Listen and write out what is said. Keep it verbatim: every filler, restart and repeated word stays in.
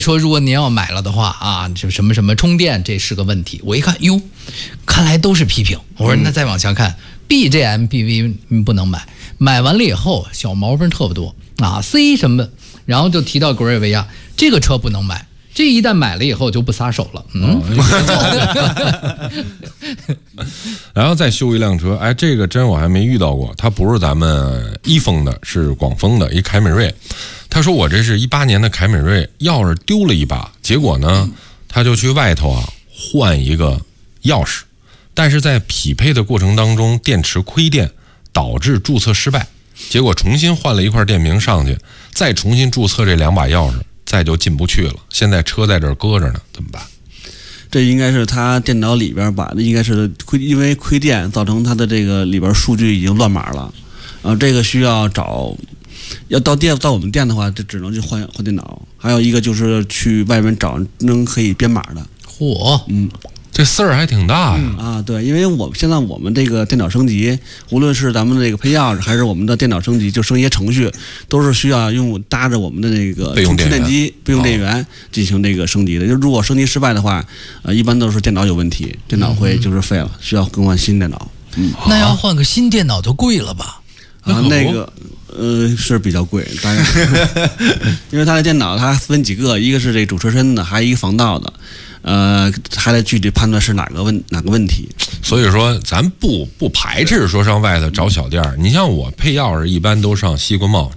说如果您要买了的话啊，就什么什么充电，这是个问题。我一看，哟，看来都是批评。我说那再往下看 ，B 这 M P V 不能买，买完了以后小毛病特别多啊 ，C 什么，然后就提到格瑞维亚这个车不能买。这一旦买了以后就不撒手了，嗯， 然后再修一辆车，哎，这个真我还没遇到过，它不是咱们一丰的，是广丰的一凯美瑞。他说我这是一八年的凯美瑞，钥匙丢了一把，结果呢，他就去外头啊换一个钥匙，但是在匹配的过程当中，电池亏电导致注册失败，结果重新换了一块电瓶上去，再重新注册这两把钥匙。再就进不去了，现在车在这儿搁着呢，怎么办？ 这应该是他电脑里边把的，应该是亏，因为亏电造成他的这个里边数据已经乱码了，啊，这个需要找，要到店到我们店的话，这只能去换换电脑。还有一个就是去外面找能可以编码的。 嚯， 嗯。 这事儿还挺大呀、 嗯！啊，对，因为我们现在我们这个电脑升级，无论是咱们的这个配钥匙，还是我们的电脑升级，就升一些程序，都是需要用搭着我们的那个备用电电机、备用电源进行这个升级的。就如果升级失败的话，呃，一般都是电脑有问题，电脑会就是废了，需要更换新电脑。嗯， 那要换个新电脑就贵了吧？ 啊，那个呃是比较贵，大概因为它的电脑它分几个，一个是这主车身的，还有一个防盗的。呃，还得具体判断是哪个问哪个问题。 所以说，咱不不排斥说上外头找小店儿。你像我配钥匙，一般都上西瓜帽。